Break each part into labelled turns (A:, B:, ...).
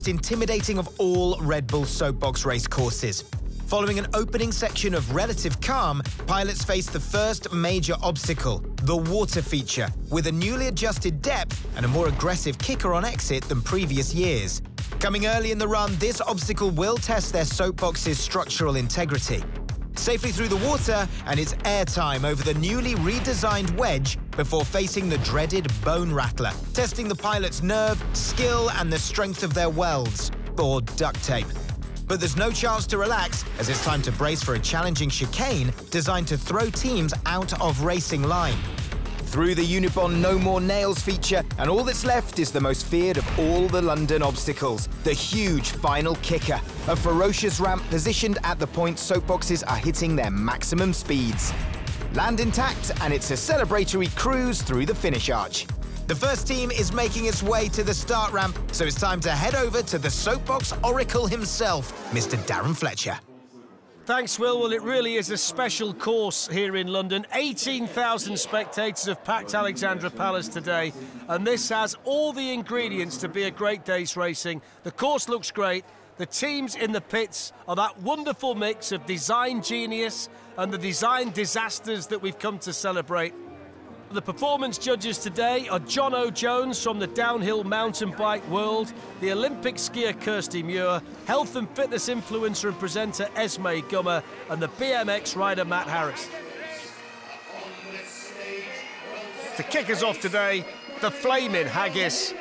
A: intimidating of all Red Bull soapbox race courses. Following an opening section of relative calm, pilots faced the first major obstacle, the water feature, with a newly adjusted depth and a more aggressive kicker on exit than previous years. Coming early in the run, this obstacle will test their soapbox's structural integrity. Safely through the water, and it's airtime over the newly redesigned wedge before facing the dreaded bone rattler, testing the pilot's nerve, skill, and the strength of their welds, or duct tape. But there's no chance to relax, as it's time to brace for a challenging chicane designed to throw teams out of racing line. Through the Unibond No More Nails feature, and all that's left is the most feared of all the London obstacles, the huge final kicker, a ferocious ramp positioned at the point soapboxes are hitting their maximum speeds. Land intact, and it's a celebratory cruise through the finish arch. The first team is making its way to the start ramp, so it's time to head over to the soapbox oracle himself, Mr. Darren Fletcher.
B: Thanks, Will. Well, it really is a special course here in London. 18,000 spectators have packed Alexandra Palace today, and this has all the ingredients to be a great day's racing. The course looks great. The teams in the pits are that wonderful mix of design genius and the design disasters that we've come to celebrate. The performance judges today are John O'Jones from the downhill mountain bike world, the Olympic skier Kirsty Muir, health and fitness influencer and presenter Esme Gummer, and the BMX rider Matt Harris. To kick us off today, the flaming haggis.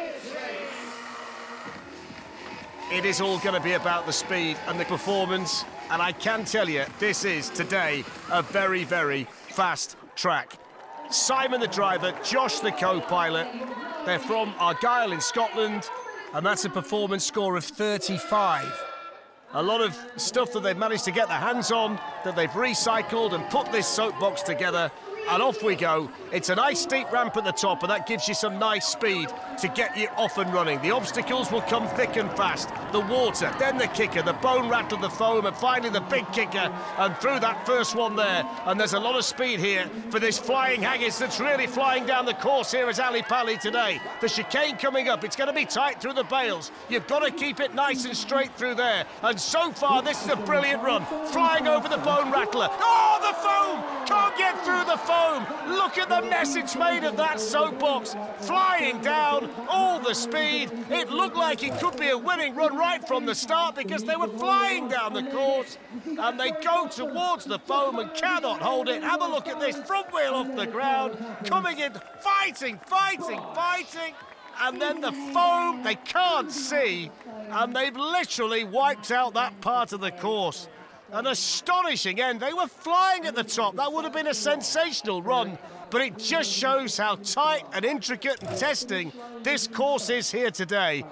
B: It is all going to be about the speed and the performance, and I can tell you, this is today a very, very fast track. Simon the driver, Josh the co-pilot. They're from Argyll in Scotland, and that's a performance score of 35. A lot of stuff that they've managed to get their hands on, that they've recycled and put this soapbox together, and off we go. It's a nice steep ramp at the top, and that gives you some nice speed to get you off and running. The obstacles will come thick and fast. The water, then the kicker, the bone rattle, the foam, and finally the big kicker, and through that first one there. And there's a lot of speed here for this flying haggis that's really flying down the course here at Ali Pali today. The chicane coming up, it's going to be tight through the bales. You've got to keep it nice and straight through there. And so far, this is a brilliant run. Flying over the bone rattler. Oh, the foam! Can't get through the foam. Look at the mess it's made of that soapbox. Flying down, all the speed. It looked like it could be a winning run right from the start because they were flying down the course. And they go towards the foam and cannot hold it. Have a look at this, front wheel off the ground, coming in, fighting. And then the foam, they can't see. And they've literally wiped out that part of the course. An astonishing end. They were flying at the top. That would have been a sensational run, but it just shows how tight and intricate and testing this course is here today.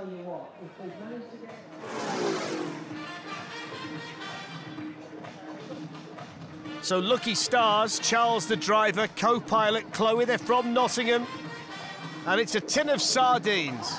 B: So Lucky Stars, Charles the driver, co-pilot Chloe, they're from Nottingham, and it's a tin of sardines.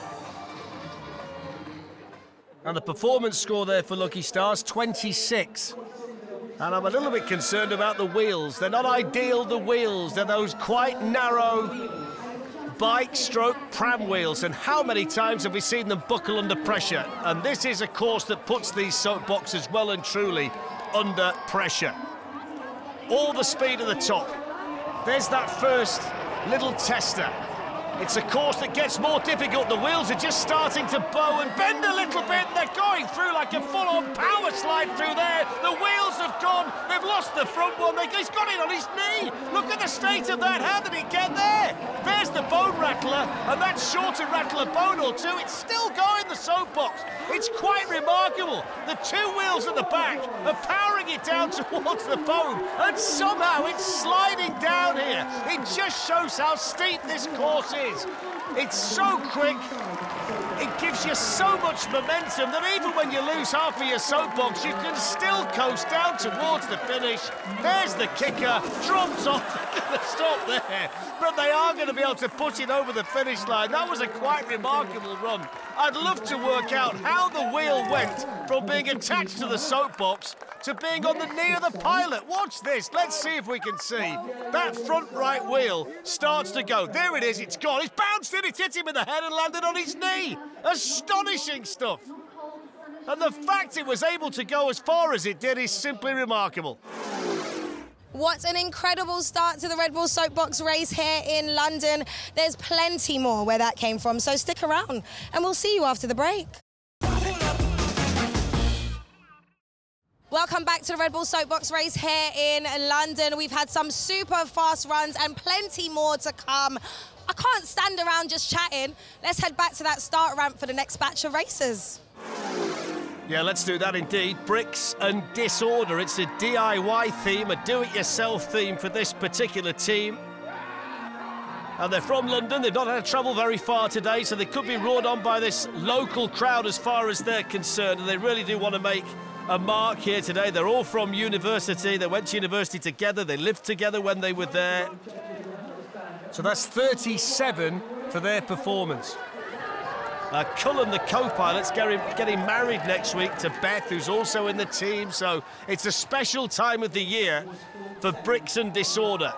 B: And the performance score there for Lucky Stars, 26. And I'm a little bit concerned about the wheels. They're not ideal, the wheels. They're those quite narrow bike-stroke pram wheels. And how many times have we seen them buckle under pressure? And this is a course that puts these soapboxes well and truly under pressure. All the speed at the top. There's that first little tester. It's a course that gets more difficult. The wheels are just starting to bow and bend a little bit. They're going through like a full-on power slide through there. The wheels have gone. They've lost the front one. He's got it on his knee. Look at the state of that. How did he get there? There's the bone rattler, and that shorter rattler bone or two. It's still going, the soapbox. It's quite remarkable. The two wheels at the back are powering it down towards the foam, and somehow it's sliding down here. It just shows how steep this course is. It's so quick, it gives you so much momentum that even when you lose half of your soapbox, you can still coast down towards the finish. There's the kicker, drops off, the stop there. But they are going to be able to put it over the finish line. That was a quite remarkable run. I'd love to work out how the wheel went from being attached to the soapbox to being on the knee of the pilot. Watch this. Let's see if we can see. That front right wheel starts to go. There it is. It's gone. It's bounced in. It hit him in the head and landed on his knee. Astonishing stuff. And the fact it was able to go as far as it did is simply remarkable.
C: What an incredible start to the Red Bull Soapbox race here in London. There's plenty more where that came from, so stick around and we'll see you after the break. Welcome back to the Red Bull Soapbox race here in London. We've had some super fast runs and plenty more to come. I can't stand around just chatting. Let's head back to that start ramp for the next batch of racers.
B: Yeah, let's do that indeed. Bricks and Disorder. It's a DIY theme, a do-it-yourself theme for this particular team. And they're from London. They've not had to travel very far today, so they could be roared on by this local crowd as far as they're concerned. And they really do want to make a mark here today. They're all from university. They went to university together. They lived together when they were there. So that's 37 for their performance. Cullen, the co-pilot's getting married next week to Beth, who's also in the team. So it's a special time of the year for Bricks and Disorder.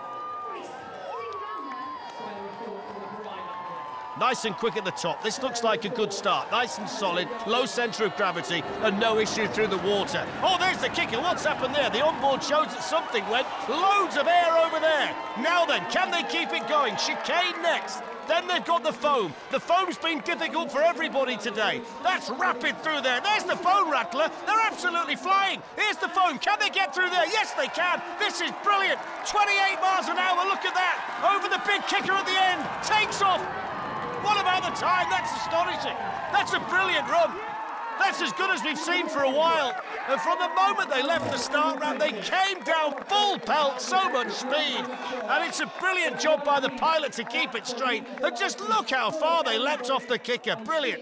B: Nice and quick at the top. This looks like a good start. Nice and solid, low centre of gravity, and no issue through the water. Oh, there's the kicker. What's happened there? The onboard shows that something went. Loads of air over there. Now then, can they keep it going? Chicane next. Then they've got the foam. The foam's been difficult for everybody today. That's rapid through there. There's the foam rattler. They're absolutely flying. Here's the foam. Can they get through there? Yes, they can. This is brilliant. 28 miles an hour. Look at that. Over the big kicker at the end. Takes off. What about the time? That's astonishing. That's a brilliant run. That's as good as we've seen for a while. And from the moment they left the start ramp, they came down full pelt, so much speed. And it's a brilliant job by the pilot to keep it straight. And just look how far they leapt off the kicker. Brilliant.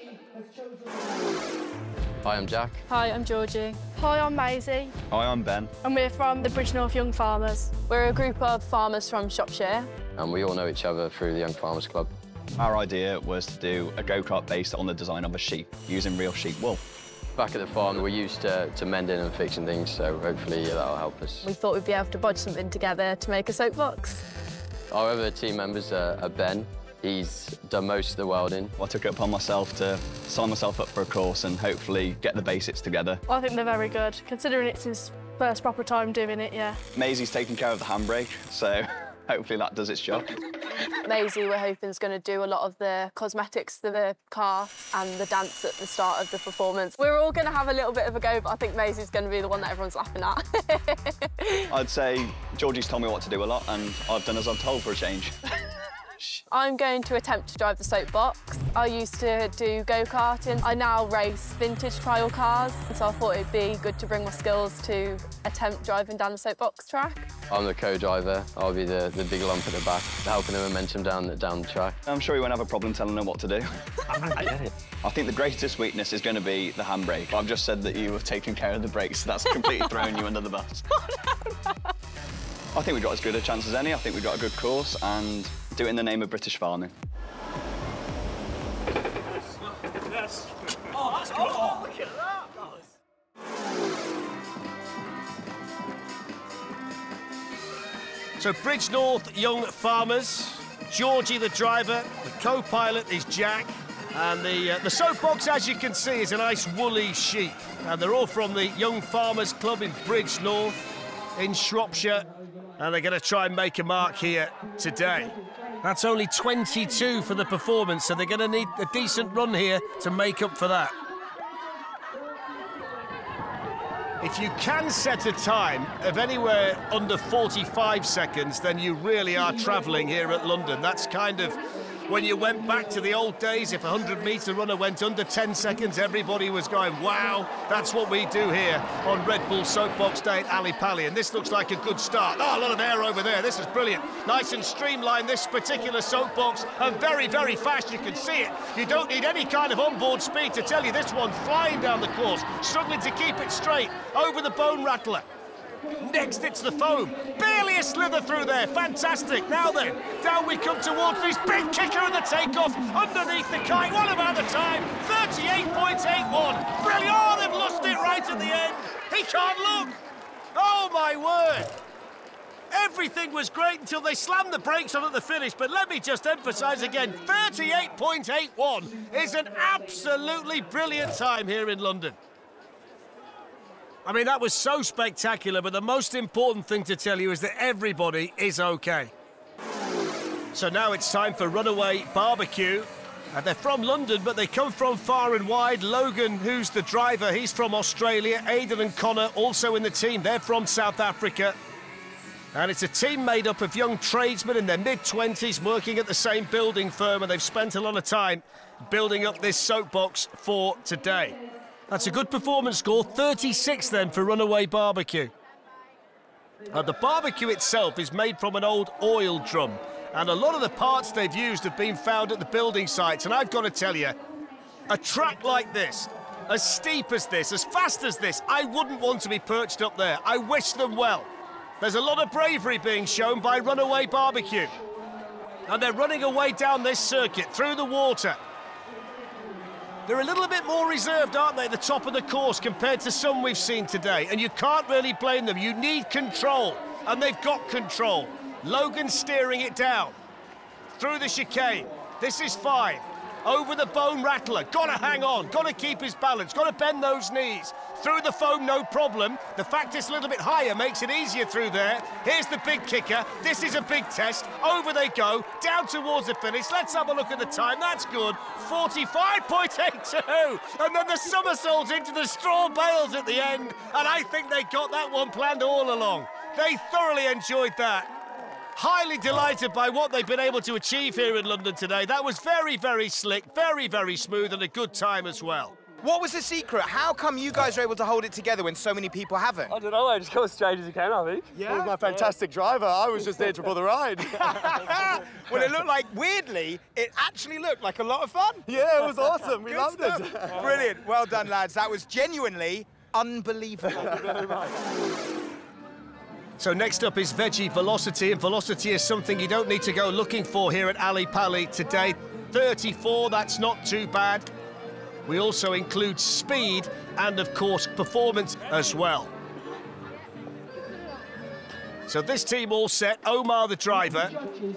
D: Hi, I'm Jack.
E: Hi, I'm Georgie.
F: Hi, I'm Maisie.
G: Hi, I'm Ben.
F: And we're from the Bridgnorth Young Farmers.
E: We're a group of farmers from Shropshire.
D: And we all know each other through the Young Farmers Club.
G: Our idea was to do a go-kart based on the design of a sheep, using real sheep wool.
D: Back at the farm, we're used to mending and fixing things, so hopefully that'll help us.
E: We thought we'd be able to bodge something together to make a soapbox.
D: Our other team members are Ben. He's done most of the welding.
G: I took it upon myself to sign myself up for a course and hopefully get the basics together.
F: I think they're very good, considering it's his first proper time doing it, yeah.
G: Maisie's taking care of the handbrake, so hopefully that does its job.
E: Maisie, we're hoping, is going to do a lot of the cosmetics to the car and the dance at the start of the performance. We're all going to have a little bit of a go, but I think Maisie's going to be the one that everyone's laughing at.
G: I'd say Georgie's told me what to do a lot, and I've done as I'm told for a change.
E: I'm going to attempt to drive the soapbox. I used to do go-karting. I now race vintage trial cars, so I thought it'd be good to bring my skills to attempt driving down the soapbox track.
D: I'm the co-driver. I'll be the big lump at the back, helping the momentum down the track.
G: I'm sure he won't have a problem telling her what to do. I get it. I think the greatest weakness is going to be the handbrake. I've just said that you have taken care of the brakes, so that's completely thrown you under the bus. I think we've got as good a chance as any. I think we've got a good course and do it in the name of British farming.
B: Yes. Oh, that's good. Oh, look at that. So Bridgnorth Young Farmers, Georgie the driver, the co-pilot is Jack, and the soapbox, as you can see, is a nice woolly sheep. And they're all from the Young Farmers Club in Bridgnorth in Shropshire, and they're going to try and make a mark here today. That's only 22 for the performance, so they're going to need a decent run here to make up for that. If you can set a time of anywhere under 45 seconds, then you really are travelling here at London. That's kind of when you went back to the old days. If a 100-metre runner went under 10 seconds, everybody was going, wow, that's what we do here on Red Bull Soapbox Day at Ali Pali. And this looks like a good start. Oh, a lot of air over there. This is brilliant. Nice and streamlined, this particular soapbox, and very, very fast. You can see it. You don't need any kind of onboard speed to tell you this one's flying down the course, struggling to keep it straight over the bone rattler. Next, it's the foam. Barely a slither through there. Fantastic. Now then, down we come towards this big kicker and the takeoff underneath the kite. What about the time? 38.81. Brilliant. Oh, they've lost it right at the end. He can't look. my word! Everything was great until they slammed the brakes on at the finish, but let me just emphasise again, 38.81 is an absolutely brilliant time here in London. I mean, that was so spectacular, but the most important thing to tell you is that everybody is okay. So now it's time for Runaway Barbecue. They're from London, but they come from far and wide. Logan, who's the driver, he's from Australia. Aidan and Connor, also in the team, they're from South Africa. And it's a team made up of young tradesmen in their mid-20s working at the same building firm, and they've spent a lot of time building up this soapbox for today. That's a good performance score, 36 then for Runaway Barbecue. The barbecue itself is made from an old oil drum, and a lot of the parts they've used have been found at the building sites. And I've got to tell you, a track like this, as steep as this, as fast as this, I wouldn't want to be perched up there. I wish them well. There's a lot of bravery being shown by Runaway Barbecue. And they're running away down this circuit, through the water. They're a little bit more reserved, aren't they, at the top of the course compared to some we've seen today. And you can't really blame them. You need control, and they've got control. Logan steering it down. Through the chicane. This is fine. Over the bone rattler. Got to hang on. Got to keep his balance. Got to bend those knees. Through the foam, no problem. The fact it's a little bit higher makes it easier through there. Here's the big kicker. This is a big test. Over they go, down towards the finish. Let's have a look at the time. That's good. 45.82. And then the somersaults into the straw bales at the end. And I think they got that one planned all along. They thoroughly enjoyed that. Highly delighted by what they've been able to achieve here in London today. That was very, very slick, very, very smooth, and a good time as well.
A: What was the secret? How come you guys are able to hold it together when so many people haven't?
H: I don't know, I just got as straight as you can, I think.
A: Yeah?
H: It was my fantastic driver. I was just there for the ride.
A: Well, it looked like, weirdly, it actually looked like a lot of fun.
H: Yeah, it was awesome. We loved it.
A: Brilliant. Well done, lads. That was genuinely unbelievable.
H: Thank you very much.
B: So next up is Veggie Velocity, and Velocity is something you don't need to go looking for here at Ali Pali today. 34, that's not too bad. We also include speed and, of course, performance as well. So this team all set, Omar the driver.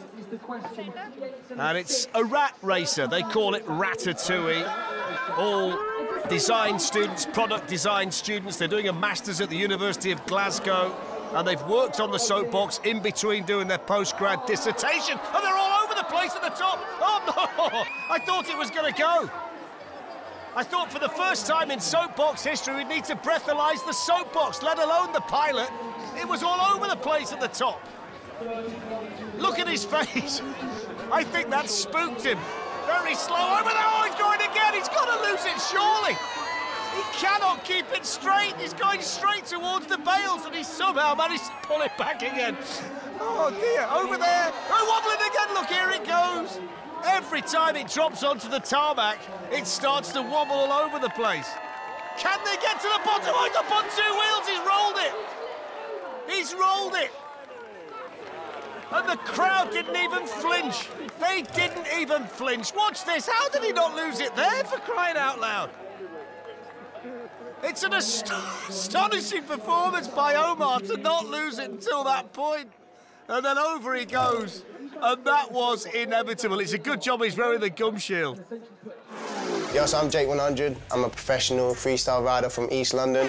B: And it's a rat racer, they call it Ratatouille. All design students, product design students. They're doing a Masters at the University of Glasgow. And they've worked on the soapbox in between doing their post-grad dissertation. And they're all over the place at the top. Oh, no! I thought it was going to go. I thought for the first time in soapbox history we'd need to breathalyse the soapbox, let alone the pilot. It was all over the place at the top. Look at his face. I think that spooked him. Very slow over there. Oh, he's going again. He's got to lose it, surely. He cannot keep it straight. He's going straight towards the bales, and he somehow managed to pull it back again. Oh, dear. Over there. Oh, wobbling again. Look, here it goes. Every time it drops onto the tarmac, it starts to wobble all over the place. Can they get to the bottom? Oh, he's up on two wheels. He's rolled it. He's rolled it. And the crowd didn't even flinch. They didn't even flinch. Watch this. How did he not lose it there, for crying out loud? It's an astonishing performance by Omar to not lose it until that point. And then over he goes. And that was inevitable. It's a good job he's wearing the gum shield.
I: Yo, so I'm Jake 100. I'm a professional freestyle rider from East London.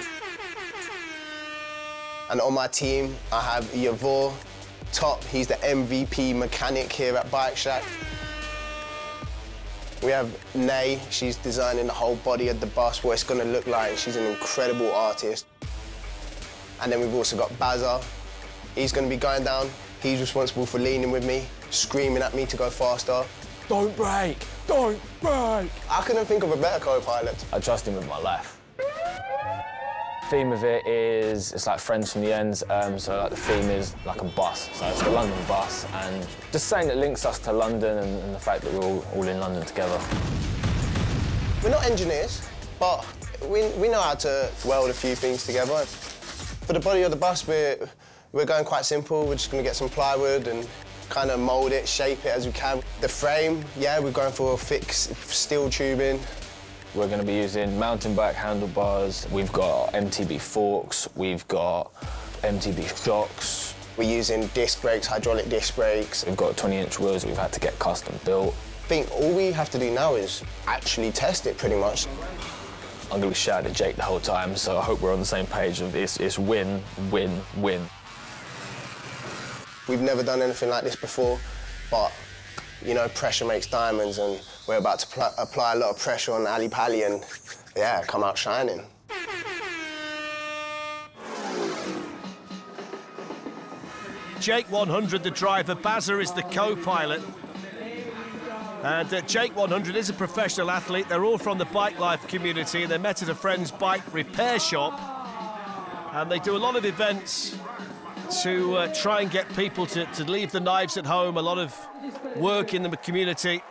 I: And on my team, I have Yavor Top. He's the MVP mechanic here at Bike Shack. We have Nay. She's designing the whole body of the bus, what it's going to look like. She's an incredible artist. And then we've also got Bazza. He's going to be going down. He's responsible for leaning with me, screaming at me to go faster.
H: Don't brake! Don't brake!
I: I couldn't think of a better co-pilot.
J: I trust him with my life. Theme of it is, it's like friends from the ends, so like the theme is like a bus, so it's the London bus, and just saying it links us to London and the fact that we're all in London together.
I: We're not engineers, but we know how to weld a few things together. For the body of the bus, we're going quite simple. We're just going to get some plywood and kind of mould it, shape it as we can. The frame, yeah, we're going for a thick steel tubing.
J: We're going to be using mountain bike handlebars, we've got MTB forks, we've got MTB shocks.
I: We're using disc brakes, hydraulic disc brakes.
J: We've got 20-inch wheels that we've had to get custom built.
I: I think all we have to do now is actually test it, pretty much.
J: I'm going to be shouting at Jake the whole time, so I hope we're on the same page of it's win, win, win.
I: We've never done anything like this before, but, you know, pressure makes diamonds, and we're about to apply a lot of pressure on Ali Pali and, yeah, come out shining.
B: Jake 100, the driver. Bazza is the co-pilot. And Jake 100 is a professional athlete. They're all from the Bike Life community. They met at a friend's bike repair shop. And they do a lot of events to try and get people to leave the knives at home. A lot of work in the community.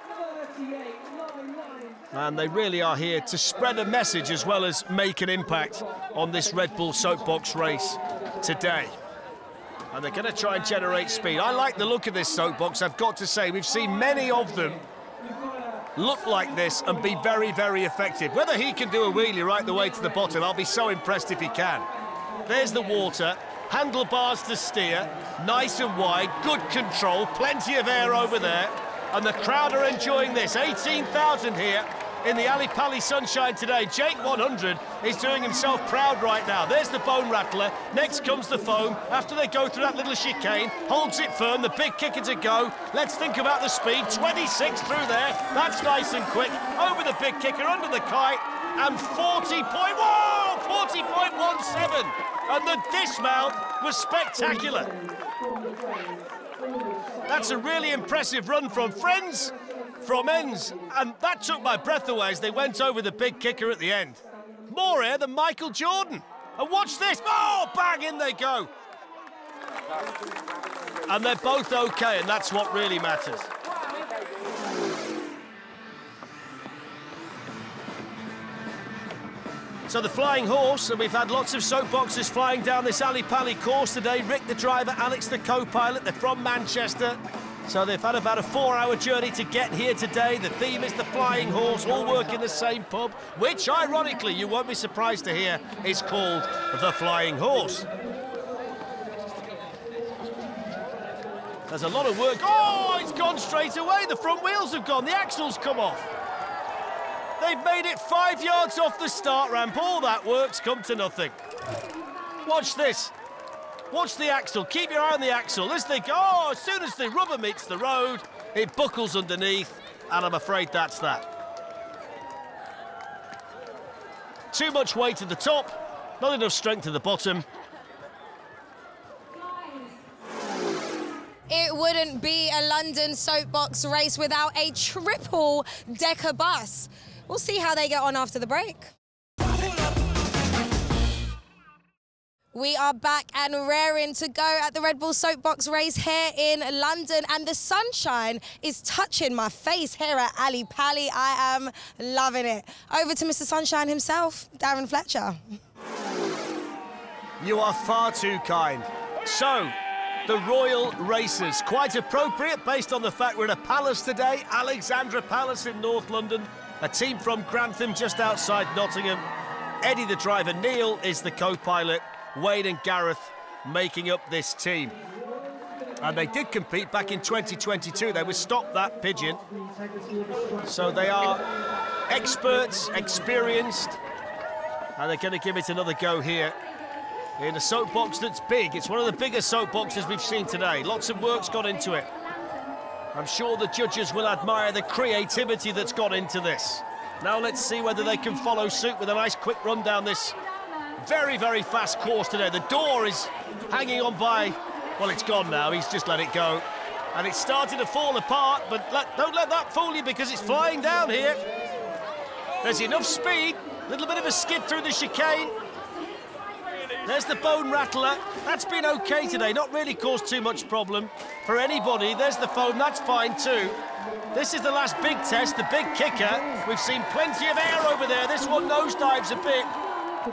B: And they really are here to spread a message as well as make an impact on this Red Bull Soapbox race today. And they're going to try and generate speed. I like the look of this soapbox, I've got to say. We've seen many of them look like this and be very, very effective. Whether he can do a wheelie right the way to the bottom, I'll be so impressed if he can. There's the water, handlebars to steer, nice and wide, good control, plenty of air over there. And the crowd are enjoying this. 18,000 here in the Ali Pali sunshine today. Jake 100 is doing himself proud right now. There's the bone rattler. Next comes the foam. After they go through that little chicane, holds it firm, the big kicker to go. Let's think about the speed. 26 through there. That's nice and quick. Over the big kicker, under the kite, and 40.17. And the dismount was spectacular. That's a really impressive run from friends, from ends, and that took my breath away as they went over the big kicker at the end. More air than Michael Jordan. And watch this. Oh, bang, in they go. And they're both okay, and that's what really matters. So the Flying Horse, and we've had lots of soapboxes flying down this Ali Pali course today. Rick, the driver, Alex, the co-pilot. They're from Manchester. So they've had about a 4-hour journey to get here today. The theme is the Flying Horse, all work in the same pub, which, ironically, you won't be surprised to hear, is called the Flying Horse. There's a lot of work. Oh, it's gone straight away. The front wheels have gone. The axle's come off. They've made it 5 yards off the start ramp. All that work's come to nothing. Watch this. Watch the axle. Keep your eye on the axle. As they go, oh, as soon as the rubber meets the road, it buckles underneath, and I'm afraid that's that. Too much weight at the top, not enough strength at the bottom.
C: It wouldn't be a London soapbox race without a triple-decker bus. We'll see how they get on after the break. We are back and raring to go at the Red Bull Soapbox race here in London, and the sunshine is touching my face here at Ali Pali. I am loving it. Over to Mr. Sunshine himself, Darren Fletcher.
B: You are far too kind. So, the Royal Racers, quite appropriate based on the fact we're at a palace today, Alexandra Palace in North London, a team from Grantham just outside Nottingham. Eddie the driver, Neil is the co-pilot, Wayne and Gareth making up this team. And they did compete back in 2022. They were Stop That Pigeon. So they are experts, experienced, and they're going to give it another go here in a soapbox that's big. It's one of the biggest soapboxes we've seen today. Lots of work's gone into it. I'm sure the judges will admire the creativity that's gone into this. Now let's see whether they can follow suit with a nice quick run down this very, very fast course today. The door is hanging on by, well, it's gone now. He's just let it go. And it's starting to fall apart, but don't let that fool you because it's flying down here. There's enough speed, a little bit of a skid through the chicane. There's the bone rattler. That's been okay today, not really caused too much problem for anybody. There's the foam, that's fine too. This is the last big test, the big kicker. We've seen plenty of air over there. This one nosedives a bit.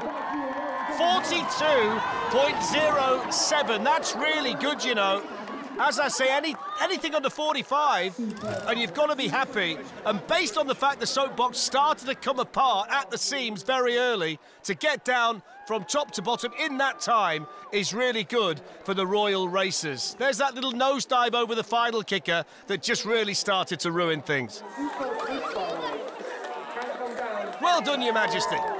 B: 42.07, that's really good, you know. As I say, anything under 45, and you've got to be happy. And based on the fact the soapbox started to come apart at the seams very early, to get down from top to bottom in that time is really good for the Royal Racers. There's that little nosedive over the final kicker that just really started to ruin things. Well done, Your Majesty.